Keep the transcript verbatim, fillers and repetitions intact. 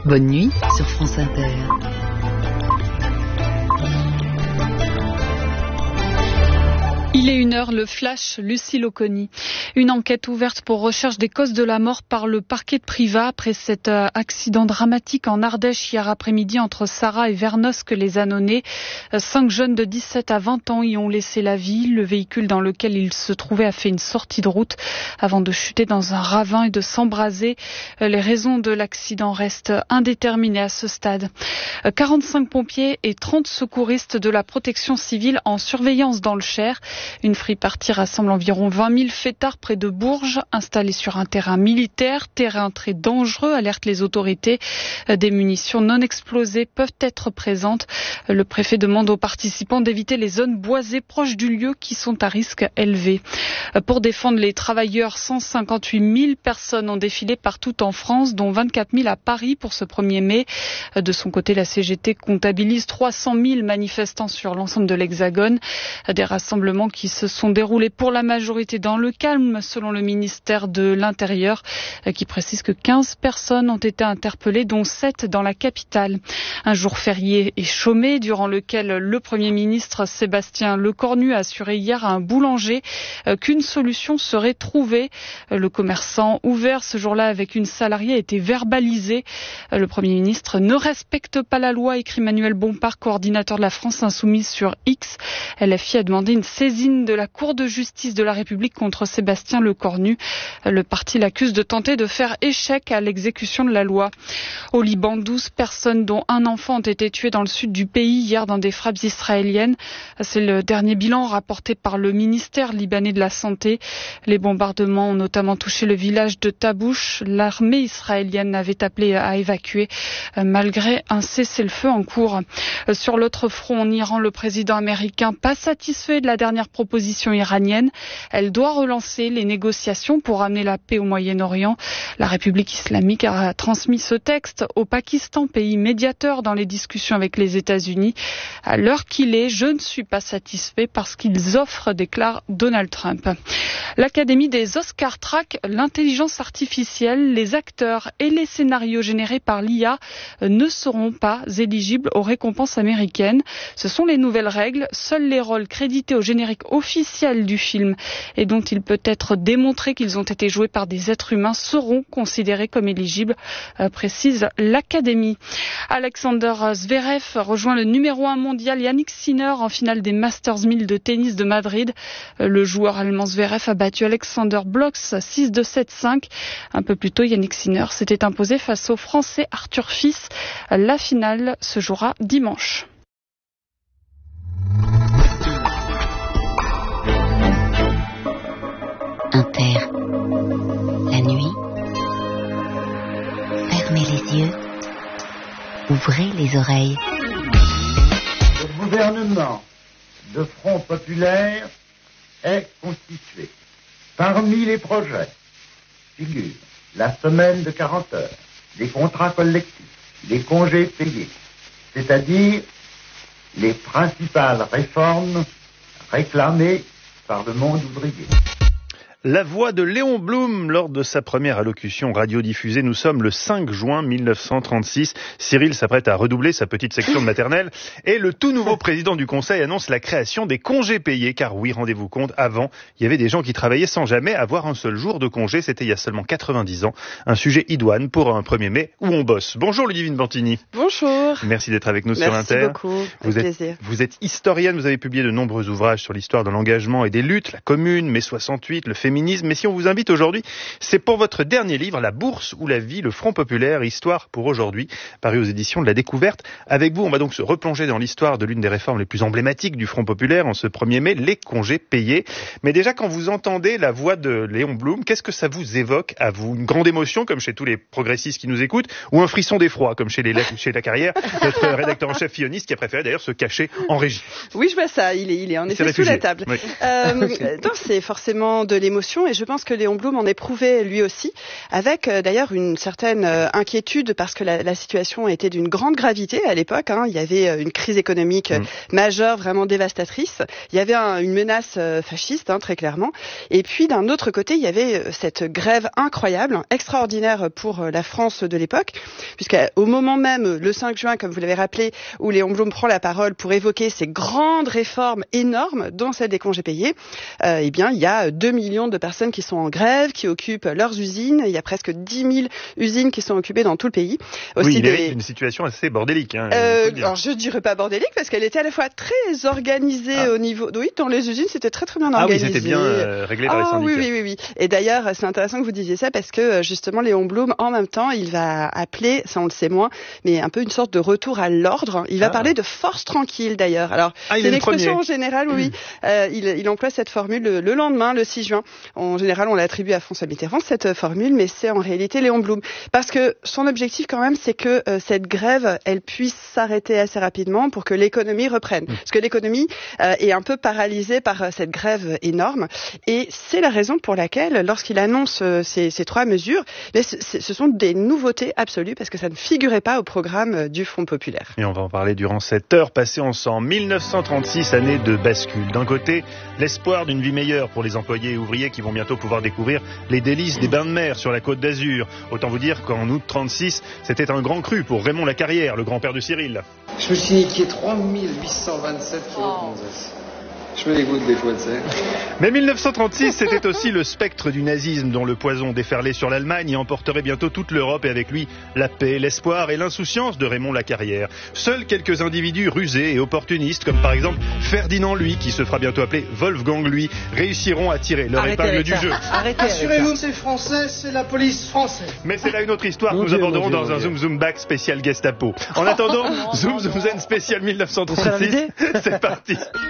Bonne nuit sur France Inter. Il est une heure, le flash, Lucie Loconi. Une enquête ouverte pour recherche des causes de la mort par le parquet de Privas après cet euh, accident dramatique en Ardèche hier après-midi entre Sarrat et Vernosque les Annonay. Euh, cinq jeunes de dix-sept à vingt ans y ont laissé la vie. Le véhicule dans lequel ils se trouvaient a fait une sortie de route avant de chuter dans un ravin et de s'embraser. Euh, les raisons de l'accident restent indéterminées à ce stade. Euh, quarante-cinq pompiers et trente secouristes de la protection civile en surveillance dans le Cher. Une free-party rassemble environ vingt mille fêtards près de Bourges, installés sur un terrain militaire, terrain très dangereux, alertent les autorités. Des munitions non explosées peuvent être présentes. Le préfet demande aux participants d'éviter les zones boisées proches du lieu qui sont à risque élevé. Pour défendre les travailleurs, cent cinquante-huit mille personnes ont défilé partout en France, dont vingt-quatre mille à Paris pour ce premier mai. De son côté, la C G T comptabilise trois cent mille manifestants sur l'ensemble de l'Hexagone. Des rassemblements qui se sont déroulés pour la majorité dans le calme, selon le ministère de l'Intérieur, qui précise que quinze personnes ont été interpellées, dont sept dans la capitale. Un jour férié et chômé, durant lequel le Premier ministre Sébastien Lecornu a assuré hier à un boulanger qu'une solution serait trouvée. Le commerçant ouvert ce jour-là avec une salariée a été verbalisé. Le Premier ministre ne respecte pas la loi, écrit Manuel Bompard, coordinateur de la France Insoumise sur X. L F I a demandé une saisie de la Cour de justice de la République contre Sébastien Lecornu. Le parti l'accuse de tenter de faire échec à l'exécution de la loi. Au Liban, douze personnes, dont un enfant, ont été tuées dans le sud du pays hier dans des frappes israéliennes. C'est le dernier bilan rapporté par le ministère libanais de la Santé. Les bombardements ont notamment touché le village de Tabouche. L'armée israélienne avait appelé à évacuer malgré un cessez-le-feu en cours. Sur l'autre front, en Iran, le président américain, pas satisfait de la dernière proposition iranienne. Elle doit relancer les négociations pour amener la paix au Moyen-Orient. La République islamique a transmis ce texte au Pakistan, pays médiateur dans les discussions avec les États-Unis. À l'heure qu'il est, je ne suis pas satisfait parce qu'ils offrent, déclare Donald Trump. L'Académie des Oscars traque l'intelligence artificielle. Les acteurs et les scénarios générés par l'I A ne seront pas éligibles aux récompenses américaines. Ce sont les nouvelles règles. Seuls les rôles crédités au générique officiel du film et dont il peut être démontré qu'ils ont été joués par des êtres humains seront considérés comme éligibles, euh, précise l'Académie. Alexander Zverev rejoint le numéro un mondial Yannick Sinner en finale des Masters mille de tennis de Madrid. Le joueur allemand Zverev a battu Alexander Blocks six deux sept cinq. Un peu plus tôt, Yannick Sinner s'était imposé face au Français Arthur Fils. La finale se jouera dimanche. Inter, la nuit, fermez les yeux, ouvrez les oreilles. Le gouvernement de Front Populaire est constitué. Parmi les projets figurent la semaine de quarante heures, les contrats collectifs, les congés payés, c'est-à-dire les principales réformes réclamées par le monde ouvrier. La voix de Léon Blum lors de sa première allocution radiodiffusée. Nous sommes le cinq juin mille neuf cent trente-six. Cyril s'apprête à redoubler sa petite section de maternelle et le tout nouveau président du Conseil annonce la création des congés payés. Car oui, rendez-vous compte, avant, il y avait des gens qui travaillaient sans jamais avoir un seul jour de congé. C'était il y a seulement quatre-vingt-dix ans. Un sujet idoine pour un premier mai où on bosse. Bonjour Ludivine Bantini. Bonjour. Merci d'être avec nous Merci sur Inter. Merci beaucoup. Vous êtes, plaisir. vous êtes historienne, vous avez publié de nombreux ouvrages sur l'histoire de l'engagement et des luttes, la Commune, mai soixante-huit, le féminisme. Mais si on vous invite aujourd'hui, c'est pour votre dernier livre, La Bourse ou la vie, le Front Populaire, histoire pour aujourd'hui, paru aux éditions de La Découverte. Avec vous, on va donc se replonger dans l'histoire de l'une des réformes les plus emblématiques du Front Populaire en ce premier mai, les congés payés. Mais déjà, quand vous entendez la voix de Léon Blum, qu'est-ce que ça vous évoque à vous? Une grande émotion, comme chez tous les progressistes qui nous écoutent, ou un frisson d'effroi, comme chez, les, chez La Carrière, notre rédacteur en chef filloniste qui a préféré d'ailleurs se cacher en régie? Oui, je vois ça, il est, il est en effet sous la table. Oui. Euh, non, c'est forcément de l'émotion. émotion, et je pense que Léon Blum en éprouvait lui aussi, avec euh, d'ailleurs une certaine euh, inquiétude, parce que la, la situation était d'une grande gravité à l'époque, hein. Il y avait euh, une crise économique euh, mmh. majeure, vraiment dévastatrice, il y avait un, une menace euh, fasciste, hein, très clairement, et puis d'un autre côté, il y avait euh, cette grève incroyable, extraordinaire pour euh, la France de l'époque, puisqu'au moment même, le cinq juin, comme vous l'avez rappelé, où Léon Blum prend la parole pour évoquer ces grandes réformes énormes, dont celle des congés payés, euh, eh bien, il y a deux millions de personnes qui sont en grève, qui occupent leurs usines. Il y a presque dix mille usines qui sont occupées dans tout le pays. Aussi oui, il des... est une situation assez bordélique. Hein, euh, alors, je dirais pas bordélique, parce qu'elle était à la fois très organisée ah. au niveau... Oui, dans les usines, c'était très très bien organisé. Ah oui, c'était bien euh, réglé par ah, les syndicats. Oui, oui, oui, oui. Et d'ailleurs, c'est intéressant que vous disiez ça, parce que justement, Léon Blum, en même temps, il va appeler, ça on le sait moins, mais un peu une sorte de retour à l'ordre. Il va ah. parler de force tranquille, d'ailleurs. Alors, ah, c'est une expression en général, oui. Euh, il, il emploie cette formule le, le lendemain, le six juin. En général, on l'attribue à François Mitterrand, cette formule, mais c'est en réalité Léon Blum. Parce que son objectif, quand même, c'est que euh, cette grève, elle puisse s'arrêter assez rapidement pour que l'économie reprenne. Mmh. Parce que l'économie euh, est un peu paralysée par euh, cette grève énorme. Et c'est la raison pour laquelle, lorsqu'il annonce euh, ces, ces trois mesures, mais c- ce sont des nouveautés absolues, parce que ça ne figurait pas au programme euh, du Front populaire. Et on va en parler durant cette heure passée ensemble. mille neuf cent trente-six, année de bascule. D'un côté, l'espoir d'une vie meilleure pour les employés et ouvriers qui vont bientôt pouvoir découvrir les délices des bains de mer sur la Côte d'Azur. Autant vous dire qu'en août trente-six, c'était un grand cru pour Raymond Lacarrière, le grand-père de Cyril. Je me suis niqué trois mille huit cent vingt-sept kilos de gonzesse. Je me dégoûte des fois, tu sais. Mais mille neuf cent trente-six, c'était aussi le spectre du nazisme dont le poison déferlait sur l'Allemagne et emporterait bientôt toute l'Europe, et avec lui la paix, l'espoir et l'insouciance de Raymond Lacarrière. Seuls quelques individus rusés et opportunistes, comme par exemple Ferdinand Lui, qui se fera bientôt appeler Wolfgang Lui, réussiront à tirer leur Arrêtez épingle du jeu. Assurez-vous, c'est français, c'est la police française. Mais c'est là une autre histoire que nous aborderons dans un Zoom Zoom Back spécial Gestapo. En attendant, Zoom Zoom Zen spécial mille neuf cent trente-six, c'est parti.